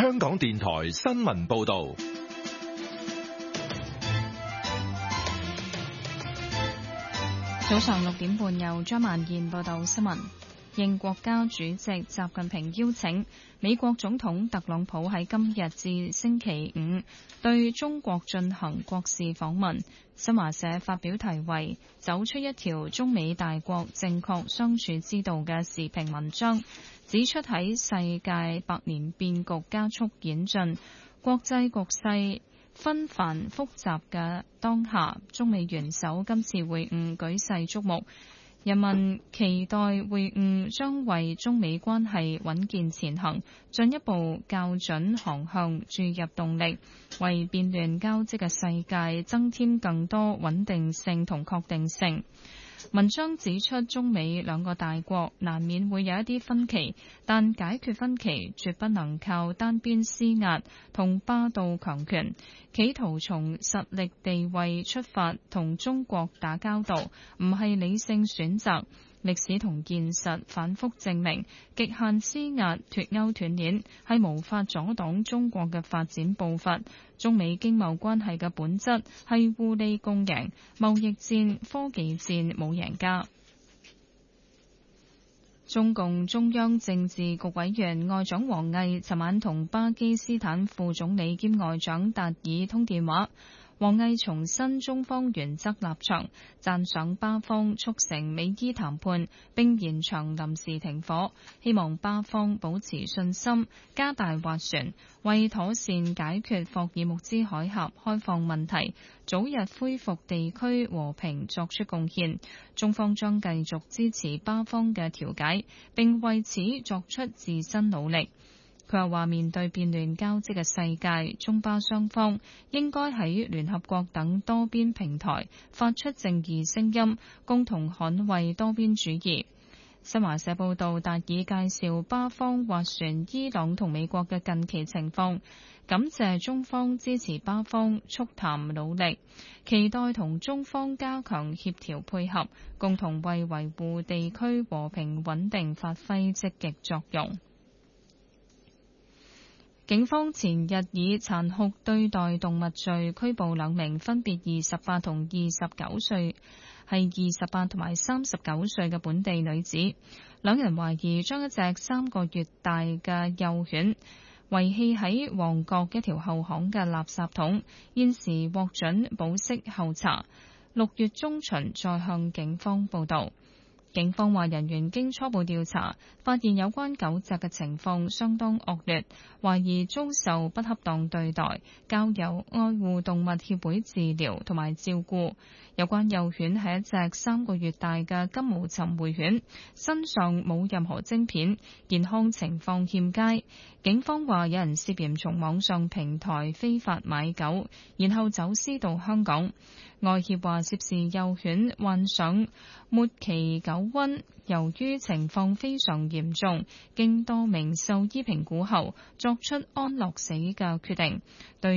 香港電台新聞報道。 早上6點半，由張曼燕報道新聞。應國家主席習近平邀請，美國總統特朗普喺今日至星期五對中國進行國事訪問。新華社發表題為《走出一條中美大國正確相處之道》嘅時評文章，指出喺世界百年變局加速演進、國際局勢紛繁複雜嘅當下，中美元首今次會晤舉世矚目。人民期待會晤將為中美關係穩健前行進一步校準航向注入動力，為變亂交織嘅世界增添更多穩定性同確定性。文章指出，中美兩個大國難免會有一啲分歧，但解決分歧絕不能靠單邊施壓同霸道強權，企圖從實力地位出發同中國打交道，唔係理性選擇。歷史同現實反覆證明，極限施壓脫鈎斷鏈係無法阻擋中國嘅發展步伐。中美經貿關係嘅本質係互利共贏，貿易戰、科技戰冇贏家。中共中央政治局委員外長王毅尋晚同巴基斯坦副總理兼外長達爾通電話。王毅重申中方原則立場，讚賞巴方促成美伊談判並延長臨時停火，希望巴方保持信心，加大斡旋，為妥善解決霍爾木茲海峽開放問題，早日恢復地區和平作出貢獻。中方將繼續支持巴方嘅調解，並為此作出自身努力。佢又話，面對變亂交織嘅世界，中巴雙方應該喺聯合國等多邊平台發出正義聲音，共同捍衛多邊主義。新華社報道，達爾介紹巴方斡旋伊朗同美國嘅近期情況，感謝中方支持巴方促談努力，期待同中方加強協調配合，共同為維護地區和平穩定發揮積極作用。警方前日以殘酷對待動物罪拘捕兩名分別28同29歲，係28同埋39歲嘅本地女子。兩人懷疑將一隻3個月大嘅幼犬遺棄喺旺角一條後巷嘅垃圾桶，現時獲准保釋候查，6月中旬再向警方報到。警方話，人員經初步調查，發現有關狗隻嘅情況相當惡劣，懷疑遭受不恰當對待，交由愛護動物協會治療同埋照顧。有關幼犬係一隻3個月大嘅金毛尋回犬，身上冇任何晶片，健康情況欠佳。警方話，有人涉嫌從網上平台非法買狗，然後走私到香港。愛協話，涉事幼犬患上末期狗瘟，由於情況非常嚴重，經多名獸醫評估後作出安樂死嘅決定。對